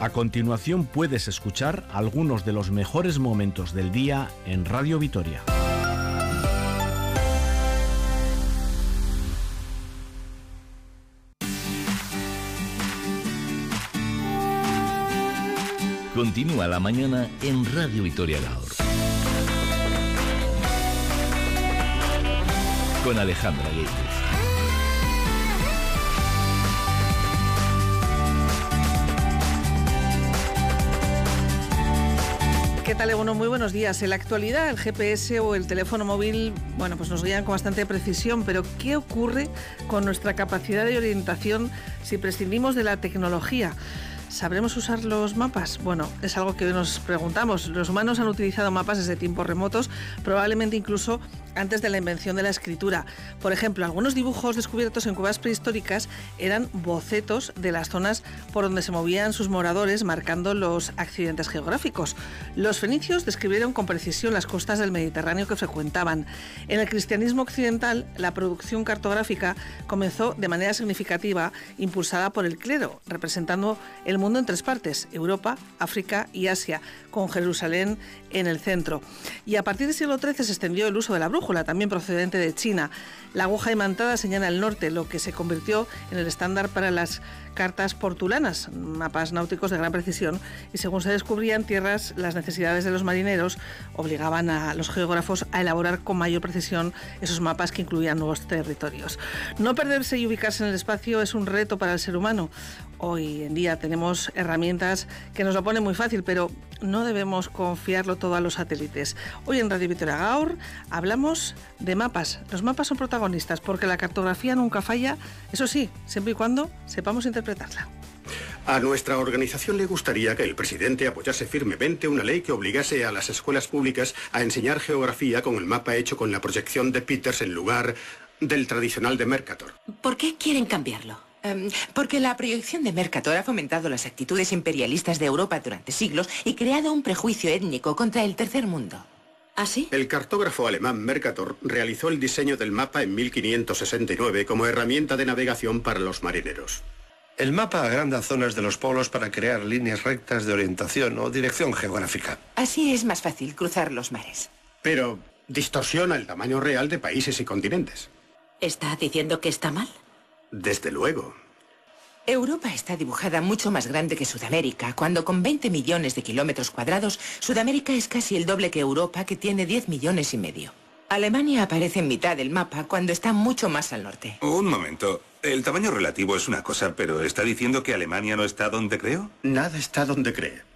A continuación puedes escuchar algunos de los mejores momentos del día en Radio Vitoria. Continúa la mañana en Radio Vitoria Gaur. Con Alejandra Guedes. ¿Qué tal, Eguno? Muy buenos días. En la actualidad, el GPS o el teléfono móvil, bueno, pues nos guían con bastante precisión, pero ¿qué ocurre con nuestra capacidad de orientación si prescindimos de la tecnología? ¿Sabremos usar los mapas? Bueno, es algo que nos preguntamos. Los humanos han utilizado mapas desde tiempos remotos, probablemente incluso antes de la invención de la escritura. Por ejemplo, algunos dibujos descubiertos en cuevas prehistóricas eran bocetos de las zonas por donde se movían sus moradores, marcando los accidentes geográficos. Los fenicios describieron con precisión las costas del Mediterráneo que frecuentaban. En el cristianismo occidental, la producción cartográfica comenzó de manera significativa, impulsada por el clero, representando el mundo en tres partes: Europa, África y Asia, con Jerusalén en el centro. Y a partir del siglo XIII se extendió el uso de la brújula, también procedente de China. La aguja imantada señala el norte, lo que se convirtió en el estándar para las cartas portulanas, mapas náuticos de gran precisión, y según se descubrían tierras, las necesidades de los marineros obligaban a los geógrafos a elaborar con mayor precisión esos mapas que incluían nuevos territorios. No perderse y ubicarse en el espacio es un reto para el ser humano. Hoy en día tenemos herramientas que nos lo ponen muy fácil, pero no debemos confiarlo todo a los satélites. Hoy en Radio Vitoria Gaur hablamos de mapas. Los mapas son protagonistas porque la cartografía nunca falla, eso sí, siempre y cuando sepamos interpretarla. A nuestra organización le gustaría que el presidente apoyase firmemente una ley que obligase a las escuelas públicas a enseñar geografía con el mapa hecho con la proyección de Peters en lugar del tradicional de Mercator. ¿Por qué quieren cambiarlo? Porque la proyección de Mercator ha fomentado las actitudes imperialistas de Europa durante siglos y creado un prejuicio étnico contra el tercer mundo. ¿Ah, sí? El cartógrafo alemán Mercator realizó el diseño del mapa en 1569 como herramienta de navegación para los marineros. El mapa agranda zonas de los polos para crear líneas rectas de orientación o dirección geográfica. Así es más fácil cruzar los mares. Pero distorsiona el tamaño real de países y continentes. ¿Está diciendo que está mal? Desde luego. Europa está dibujada mucho más grande que Sudamérica, cuando con 20 millones de kilómetros cuadrados, Sudamérica es casi el doble que Europa, que tiene 10 millones y medio. Alemania aparece en mitad del mapa cuando está mucho más al norte. Un momento. El tamaño relativo es una cosa, pero ¿está diciendo que Alemania no está donde creo? Nada está donde cree.